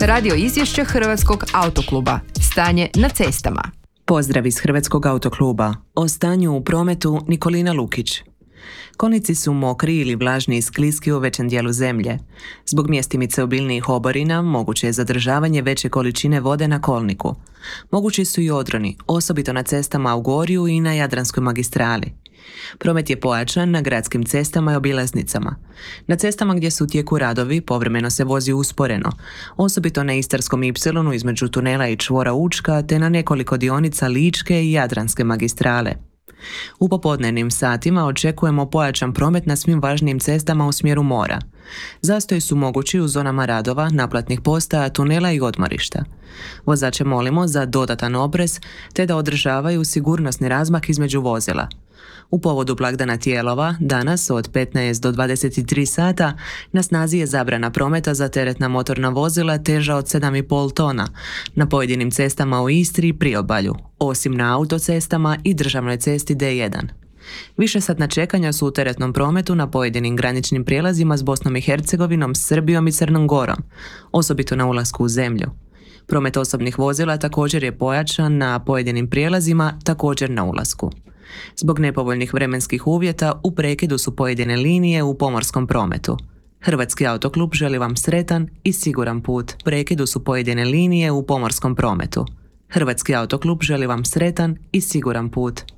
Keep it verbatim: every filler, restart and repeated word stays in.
Radio izvješće Hrvatskog autokluba. Stanje na cestama. Pozdrav iz Hrvatskog autokluba. O stanju u prometu Nikolina Lukić. Kolnici su mokri ili vlažni i skliski u većem dijelu zemlje. Zbog mjestimice obilnijih oborina moguće je zadržavanje veće količine vode na kolniku. Mogući su i odroni, osobito na cestama u Gorju i na Jadranskoj magistrali. Promet je pojačan na gradskim cestama i obilaznicama. Na cestama gdje su u tijeku radovi povremeno se vozi usporeno, osobito na Istarskom ipsilonu između tunela i čvora Učka te na nekoliko dionica Ličke i Jadranske magistrale. U popodnevnim satima očekujemo pojačan promet na svim važnijim cestama u smjeru mora. Zastoji su mogući u zonama radova, naplatnih postaja, tunela i odmorišta. Vozače molimo za dodatan oprez te da održavaju sigurnosni razmak između vozila. U povodu blagdana Tijelova, danas od petnaest do dvadeset tri sata, na snazi je zabrana prometa za teretna motorna vozila teža od sedam i pol tona na pojedinim cestama u Istri i priobalju, osim na autocestama i državnoj cesti D jedan. Višesatna čekanja su u teretnom prometu na pojedinim graničnim prijelazima s Bosnom i Hercegovinom, Srbijom i Crnom Gorom, osobito na ulasku u zemlju. Promet osobnih vozila također je pojačan na pojedinim prijelazima, također na ulasku. Zbog nepovoljnih vremenskih uvjeta u prekidu su pojedine linije u pomorskom prometu. Hrvatski autoklub želi vam sretan i siguran put. U prekidu su pojedine linije u pomorskom prometu. Hrvatski autoklub želi vam sretan i siguran put.